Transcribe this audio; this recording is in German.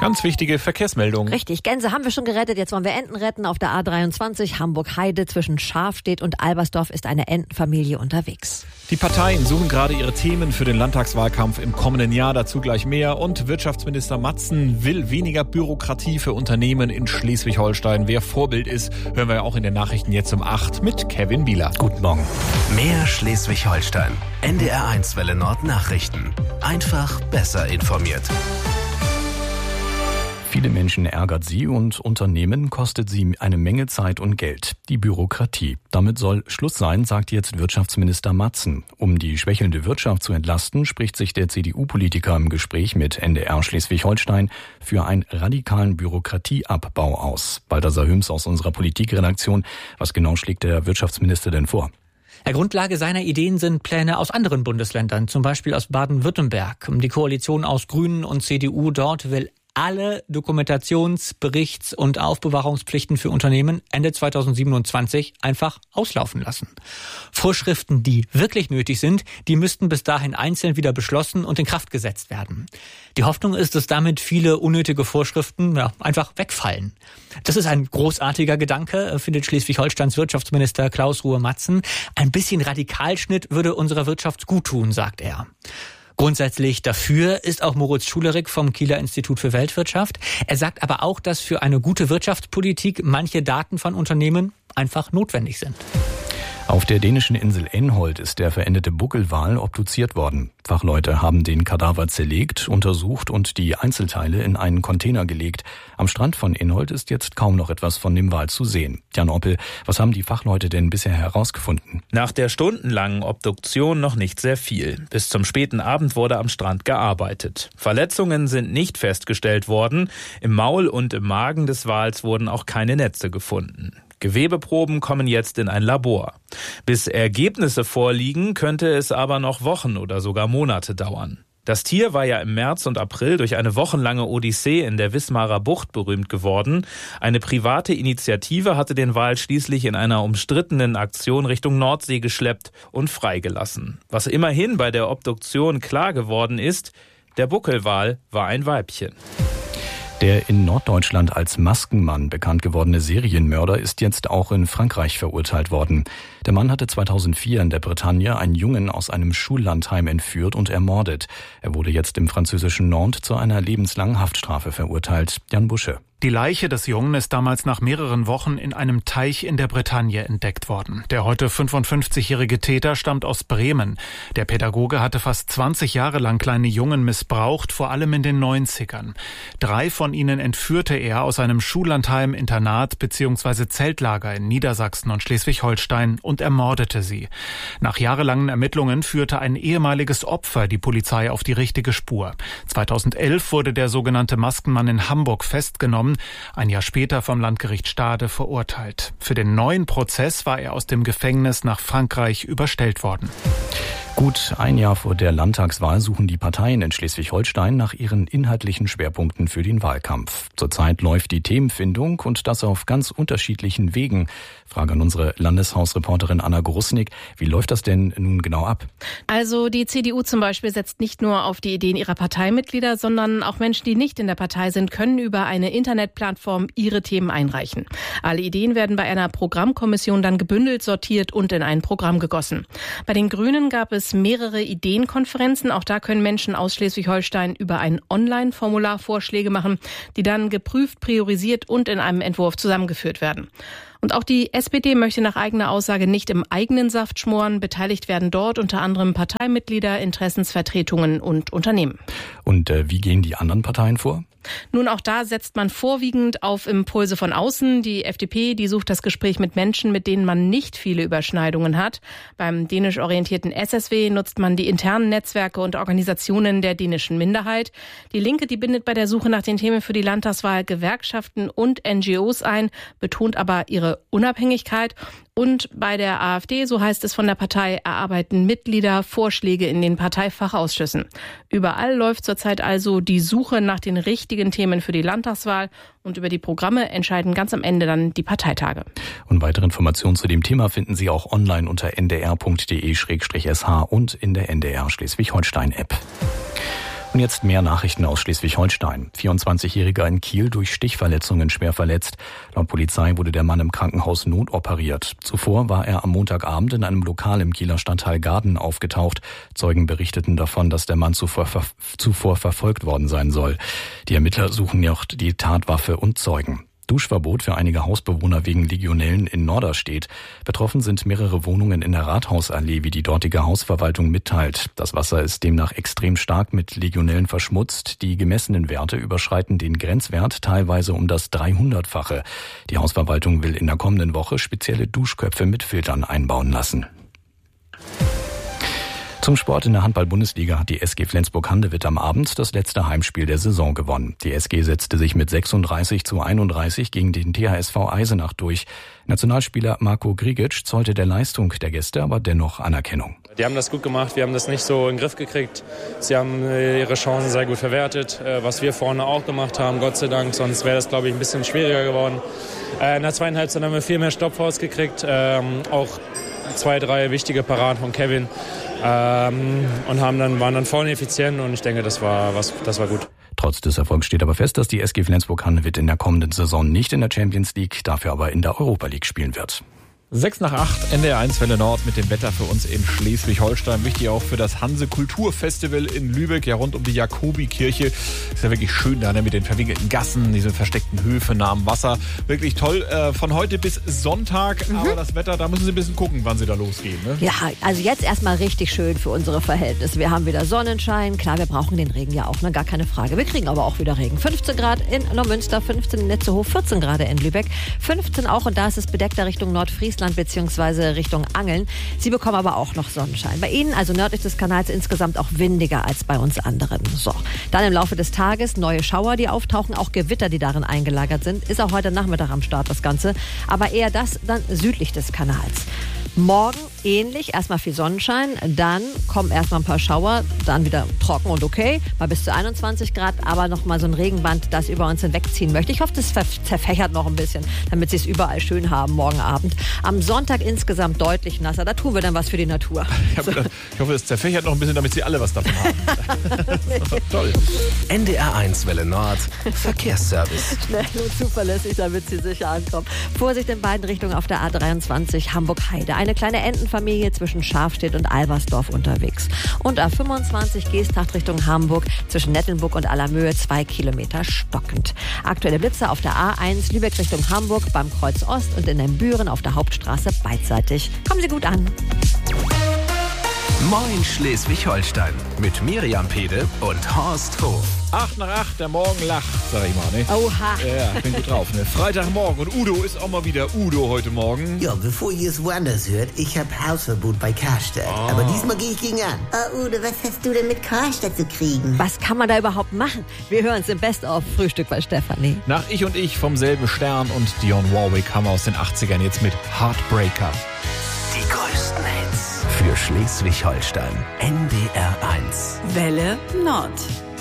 Ganz wichtige Verkehrsmeldung. Richtig, Gänse haben wir schon gerettet, jetzt wollen wir Enten retten. Auf der A23 Hamburg-Heide zwischen Scharfstedt und Albersdorf ist eine Entenfamilie unterwegs. Die Parteien suchen gerade ihre Themen für den Landtagswahlkampf im kommenden Jahr, dazu gleich mehr. Und Wirtschaftsminister Matzen will weniger Bürokratie für Unternehmen in Schleswig-Holstein. Wer Vorbild ist, hören wir auch in den Nachrichten jetzt um 8 mit Kevin Bieler. Guten Morgen. Mehr Schleswig-Holstein. NDR1 Welle Nord Nachrichten. Einfach besser informiert. Viele Menschen ärgert sie und Unternehmen kostet sie eine Menge Zeit und Geld. Die Bürokratie. Damit soll Schluss sein, sagt jetzt Wirtschaftsminister Matzen. Um die schwächelnde Wirtschaft zu entlasten, spricht sich der CDU-Politiker im Gespräch mit NDR Schleswig-Holstein für einen radikalen Bürokratieabbau aus. Balthasar Hüms aus unserer Politikredaktion. Was genau schlägt der Wirtschaftsminister denn vor? Grundlage seiner Ideen sind Pläne aus anderen Bundesländern, zum Beispiel aus Baden-Württemberg. Die Koalition aus Grünen und CDU dort will alle Dokumentations-, Berichts- und Aufbewahrungspflichten für Unternehmen Ende 2027 einfach auslaufen lassen. Vorschriften, die wirklich nötig sind, die müssten bis dahin einzeln wieder beschlossen und in Kraft gesetzt werden. Die Hoffnung ist, dass damit viele unnötige Vorschriften einfach wegfallen. Das ist ein großartiger Gedanke, findet Schleswig-Holsteins Wirtschaftsminister Klaus Ruhe-Matzen. Ein bisschen Radikalschnitt würde unserer Wirtschaft guttun, sagt er. Grundsätzlich dafür ist auch Moritz Schulerich vom Kieler Institut für Weltwirtschaft. Er sagt aber auch, dass für eine gute Wirtschaftspolitik manche Daten von Unternehmen einfach notwendig sind. Auf der dänischen Insel Enholt ist der verendete Buckelwal obduziert worden. Fachleute haben den Kadaver zerlegt, untersucht und die Einzelteile in einen Container gelegt. Am Strand von Enholt ist jetzt kaum noch etwas von dem Wal zu sehen. Jan Oppel, was haben die Fachleute denn bisher herausgefunden? Nach der stundenlangen Obduktion noch nicht sehr viel. Bis zum späten Abend wurde am Strand gearbeitet. Verletzungen sind nicht festgestellt worden. Im Maul und im Magen des Wals wurden auch keine Netze gefunden. Gewebeproben kommen jetzt in ein Labor. Bis Ergebnisse vorliegen, könnte es aber noch Wochen oder sogar Monate dauern. Das Tier war ja im März und April durch eine wochenlange Odyssee in der Wismarer Bucht berühmt geworden. Eine private Initiative hatte den Wal schließlich in einer umstrittenen Aktion Richtung Nordsee geschleppt und freigelassen. Was immerhin bei der Obduktion klar geworden ist, der Buckelwal war ein Weibchen. Der in Norddeutschland als Maskenmann bekannt gewordene Serienmörder ist jetzt auch in Frankreich verurteilt worden. Der Mann hatte 2004 in der Bretagne einen Jungen aus einem Schullandheim entführt und ermordet. Er wurde jetzt im französischen Nantes zu einer lebenslangen Haftstrafe verurteilt. Jan Busche. Die Leiche des Jungen ist damals nach mehreren Wochen in einem Teich in der Bretagne entdeckt worden. Der heute 55-jährige Täter stammt aus Bremen. Der Pädagoge hatte fast 20 Jahre lang kleine Jungen missbraucht, vor allem in den 90ern. 3 von ihnen entführte er aus einem Schullandheim, Internat bzw. Zeltlager in Niedersachsen und Schleswig-Holstein und ermordete sie. Nach jahrelangen Ermittlungen führte ein ehemaliges Opfer die Polizei auf die richtige Spur. 2011 wurde der sogenannte Maskenmann in Hamburg festgenommen, ein Jahr später vom Landgericht Stade verurteilt. Für den neuen Prozess war er aus dem Gefängnis nach Frankreich überstellt worden. Gut ein Jahr vor der Landtagswahl suchen die Parteien in Schleswig-Holstein nach ihren inhaltlichen Schwerpunkten für den Wahlkampf. Zurzeit läuft die Themenfindung und das auf ganz unterschiedlichen Wegen. Frage an unsere Landeshausreporterin Anna Grusnick. Wie läuft das denn nun genau ab? Also die CDU zum Beispiel setzt nicht nur auf die Ideen ihrer Parteimitglieder, sondern auch Menschen, die nicht in der Partei sind, können über eine Internetplattform ihre Themen einreichen. Alle Ideen werden bei einer Programmkommission dann gebündelt, sortiert und in ein Programm gegossen. Bei den Grünen gab es mehrere Ideenkonferenzen. Auch da können Menschen aus Schleswig-Holstein über ein Online-Formular Vorschläge machen, die dann geprüft, priorisiert und in einem Entwurf zusammengeführt werden. Und auch die SPD möchte nach eigener Aussage nicht im eigenen Saft schmoren. Beteiligt werden dort unter anderem Parteimitglieder, Interessensvertretungen und Unternehmen. Und wie gehen die anderen Parteien vor? Nun, auch da setzt man vorwiegend auf Impulse von außen. Die FDP, die sucht das Gespräch mit Menschen, mit denen man nicht viele Überschneidungen hat. Beim dänisch orientierten SSW nutzt man die internen Netzwerke und Organisationen der dänischen Minderheit. Die Linke, die bindet bei der Suche nach den Themen für die Landtagswahl Gewerkschaften und NGOs ein, betont aber ihre Unabhängigkeit. Und bei der AfD, so heißt es von der Partei, erarbeiten Mitglieder Vorschläge in den Parteifachausschüssen. Überall läuft zurzeit also die Suche nach den richtigen Themen für die Landtagswahl und über die Programme entscheiden ganz am Ende dann die Parteitage. Und weitere Informationen zu dem Thema finden Sie auch online unter ndr.de/sh und in der NDR Schleswig-Holstein-App. Und jetzt mehr Nachrichten aus Schleswig-Holstein. 24-Jähriger in Kiel durch Stichverletzungen schwer verletzt. Laut Polizei wurde der Mann im Krankenhaus notoperiert. Zuvor war er am Montagabend in einem Lokal im Kieler Stadtteil Gaden aufgetaucht. Zeugen berichteten davon, dass der Mann zuvor verfolgt worden sein soll. Die Ermittler suchen noch die Tatwaffe und Zeugen. Duschverbot für einige Hausbewohner wegen Legionellen in Norderstedt. Betroffen sind mehrere Wohnungen in der Rathausallee, wie die dortige Hausverwaltung mitteilt. Das Wasser ist demnach extrem stark mit Legionellen verschmutzt. Die gemessenen Werte überschreiten den Grenzwert teilweise um das 300-fache. Die Hausverwaltung will in der kommenden Woche spezielle Duschköpfe mit Filtern einbauen lassen. Zum Sport in der Handball-Bundesliga hat die SG Flensburg-Handewitt am Abend das letzte Heimspiel der Saison gewonnen. Die SG setzte sich mit 36:31 gegen den THSV Eisenach durch. Nationalspieler Marko Grigic zollte der Leistung der Gäste aber dennoch Anerkennung. Die haben das gut gemacht, wir haben das nicht so in den Griff gekriegt. Sie haben ihre Chancen sehr gut verwertet, was wir vorne auch gemacht haben, Gott sei Dank. Sonst wäre das, glaube ich, ein bisschen schwieriger geworden. In der zweiten Halbzeit haben wir viel mehr Stopp rausgekriegt, auch 2, 3 wichtige Paraden von Kevin. Und waren dann vorne effizient und ich denke, das war gut. Trotz des Erfolgs steht aber fest, dass die SG Flensburg-Handewitt in der kommenden Saison nicht in der Champions League, dafür aber in der Europa League spielen wird. 6:08, NDR1 Welle Nord mit dem Wetter für uns in Schleswig-Holstein. Wichtig auch für das Hanse-Kulturfestival in Lübeck, ja rund um die Jakobikirche. Ist ja wirklich schön da, ne, mit den verwinkelten Gassen, diese versteckten Höfe nah am Wasser. Wirklich toll. Von heute bis Sonntag, aber das Wetter, da müssen Sie ein bisschen gucken, wann Sie da losgehen. Ne? Ja, also jetzt erstmal richtig schön für unsere Verhältnisse. Wir haben wieder Sonnenschein. Klar, wir brauchen den Regen ja auch, ne, gar keine Frage. Wir kriegen aber auch wieder Regen. 15 Grad in Neumünster, 15 in Netzehof, 14 Grad in Lübeck, 15 auch, und da ist es bedeckter Richtung Nordfriesland bzw. Richtung Angeln. Sie bekommen aber auch noch Sonnenschein. Bei Ihnen, also nördlich des Kanals, insgesamt auch windiger als bei uns anderen. So, dann im Laufe des Tages neue Schauer, die auftauchen, auch Gewitter, die darin eingelagert sind. Ist auch heute Nachmittag am Start das Ganze. Aber eher das dann südlich des Kanals. Morgen ähnlich, erstmal viel Sonnenschein, dann kommen erstmal ein paar Schauer, dann wieder trocken und okay, mal bis zu 21 Grad, aber nochmal so ein Regenband, das über uns hinwegziehen möchte. Ich hoffe, das zerfächert noch ein bisschen, damit Sie es überall schön haben morgen Abend. Am Sonntag insgesamt deutlich nasser, da tun wir dann was für die Natur. Ich hoffe, es zerfächert noch ein bisschen, damit Sie alle was davon haben. Toll. NDR1 Welle Nord, Verkehrsservice. Schnell und zuverlässig, damit Sie sicher ankommen. Vorsicht in beiden Richtungen auf der A23 Hamburg-Heide. Eine kleine Entenfamilie zwischen Schafstedt und Albersdorf unterwegs. Und A25 Geesthacht Richtung Hamburg zwischen Nettelnburg und Allermöhe 2 Kilometer stockend. Aktuelle Blitzer auf der A1 Lübeck Richtung Hamburg beim Kreuz Ost und in den Büren auf der Hauptstraße beidseitig. Kommen Sie gut an. Moin Schleswig-Holstein mit Miriam Pede und Horst Hof. 7:08, der Morgen lacht, sag ich mal. Ne? Oha. Ja, bin gut drauf. Ne? Freitagmorgen und Udo ist auch mal wieder Udo heute Morgen. Ja, bevor ihr es woanders hört, ich hab Hausverbot bei Karstadt. Aber diesmal gehe ich gegen an. Oh Udo, was hast du denn mit Karstadt zu kriegen? Was kann man da überhaupt machen? Wir hören es im Best-of-Frühstück bei Stefanie. Nach Ich und Ich vom selben Stern und Dionne Warwick haben wir aus den 80ern jetzt mit Heartbreaker. Die größten Hits für Schleswig-Holstein. NDR1. Welle Nord.